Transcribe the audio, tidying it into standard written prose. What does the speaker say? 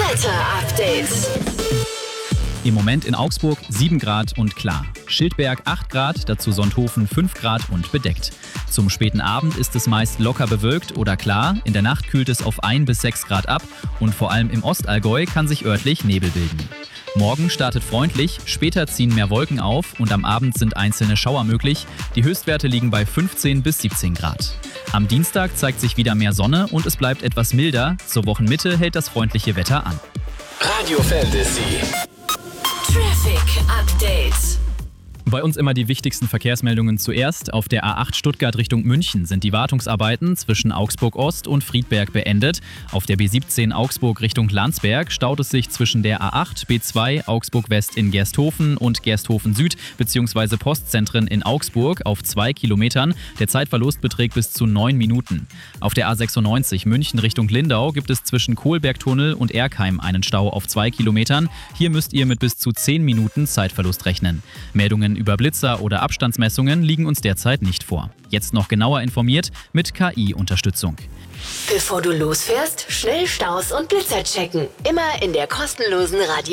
Wetter-Update. Im Moment in Augsburg 7 Grad und klar. Schildberg 8 Grad, dazu Sonthofen 5 Grad und bedeckt. Zum späten Abend ist es meist locker bewölkt oder klar. In der Nacht kühlt es auf 1 bis 6 Grad ab und vor allem im Ostallgäu kann sich örtlich Nebel bilden. Morgen startet freundlich, später ziehen mehr Wolken auf und am Abend sind einzelne Schauer möglich. Die Höchstwerte liegen bei 15 bis 17 Grad. Am Dienstag zeigt sich wieder mehr Sonne und es bleibt etwas milder. Zur Wochenmitte hält das freundliche Wetter an. Radio Fantasy. Traffic Update. Bei uns immer die wichtigsten Verkehrsmeldungen zuerst. Auf der A8 Stuttgart Richtung München sind die Wartungsarbeiten zwischen Augsburg Ost und Friedberg beendet. Auf der B17 Augsburg Richtung Landsberg staut es sich zwischen der A8, B2 Augsburg West in Gersthofen und Gersthofen Süd bzw. Postzentren in Augsburg auf 2 Kilometern. Der Zeitverlust beträgt bis zu 9 Minuten. Auf der A96 München Richtung Lindau gibt es zwischen Kohlbergtunnel und Erkheim einen Stau auf 2 Kilometern. Hier müsst ihr mit bis zu 10 Minuten Zeitverlust rechnen. Meldungen über Blitzer oder Abstandsmessungen liegen uns derzeit nicht vor. Jetzt noch genauer informiert mit KI-Unterstützung. Bevor du losfährst, schnell Staus und Blitzer checken. Immer in der kostenlosen Radio